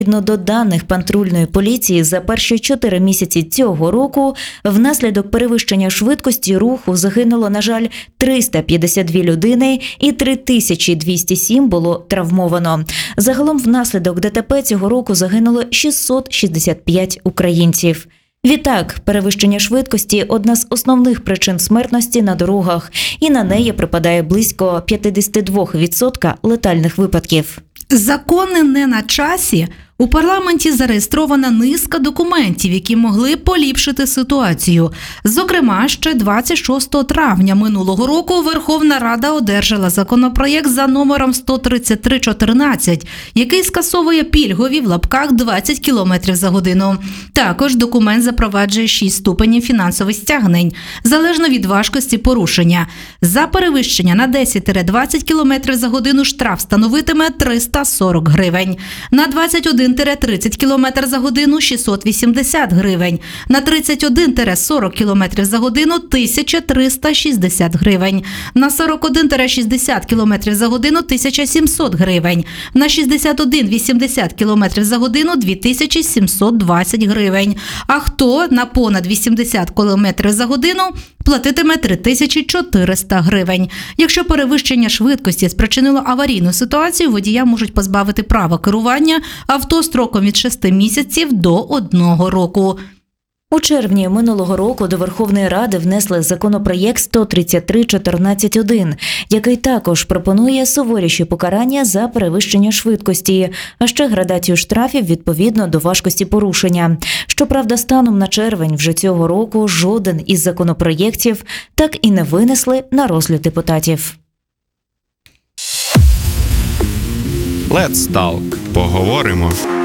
Відповідно до даних патрульної поліції, за перші 4 місяці цього року внаслідок перевищення швидкості руху загинуло, на жаль, 352 людини і 3207 було травмовано. Загалом внаслідок ДТП цього року загинуло 665 українців. Відтак, перевищення швидкості – одна з основних причин смертності на дорогах, і на неї припадає близько 52% летальних випадків. Закони не на часі. У парламенті зареєстрована низка документів, які могли поліпшити ситуацію. Зокрема, ще 26 травня минулого року Верховна Рада одержала законопроєкт за номером 13314, який скасовує пільгові в лапках 20 км за годину. Також документ запроваджує 6 ступенів фінансових стягнень, залежно від важкості порушення. За перевищення на 10-20 км за годину штраф становитиме 340 гривень. На 21-30 км за годину – 680 гривень. На 31-40 км за годину – 1360 гривень. На 41-60 км за годину – 1700 гривень. На 61-80 км за годину – 2720 гривень. А хто на понад 80 км за годину – платитиме 3400 гривень. Якщо перевищення швидкості спричинило аварійну ситуацію, водія можуть позбавити права керування авто строком від 6 місяців до 1 року. У червні минулого року до Верховної Ради внесли законопроєкт 133-14-1, який також пропонує суворіші покарання за перевищення швидкості, а ще градацію штрафів відповідно до важкості порушення. Щоправда, станом на червень вже цього року жоден із законопроєктів так і не винесли на розгляд депутатів. Let's Talk. Поговоримо.